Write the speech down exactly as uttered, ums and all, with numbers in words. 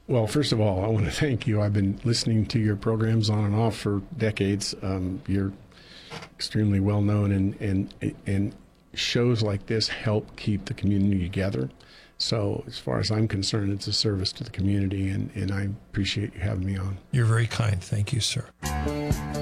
Well, first of all, I want to thank you. I've been listening to your programs on and off for decades. Um, you're extremely well known, and, and, and shows like this help keep the community together. So as far as I'm concerned, it's a service to the community, and, and I appreciate you having me on. You're very kind. Thank you, sir.